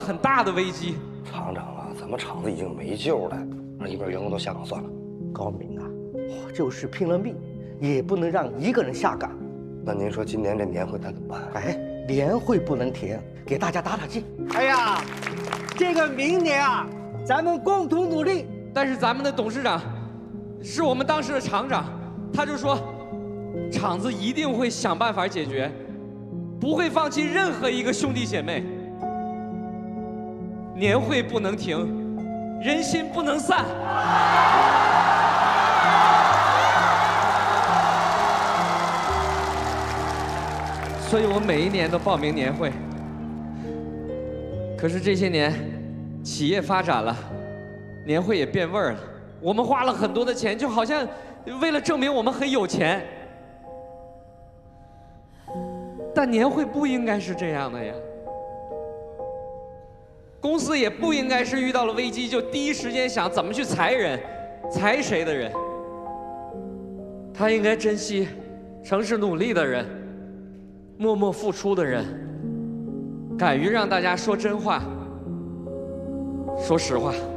很大的危机。 厂长啊，咱们厂子已经没救了，让一半员工都下岗算了。 高明啊，我就是拼了命，也不能让一个人下岗。 那您说今年这年会咱怎么办？ 哎，年会不能停，给大家打打劲。 哎呀，这个明年啊，咱们共同努力。 但是咱们的董事长，是我们当时的厂长，他就说，厂子一定会想办法解决，不会放弃任何一个兄弟姐妹。年会不能停，人心不能散。所以我每一年都报名年会。可是这些年，企业发展了，年会也变味儿了。我们花了很多的钱，就好像为了证明我们很有钱。但年会不应该是这样的呀。公司也不应该是遇到了危机就第一时间想怎么去裁人，裁谁的人。他应该珍惜诚实努力的人，默默付出的人，敢于让大家说真话，说实话。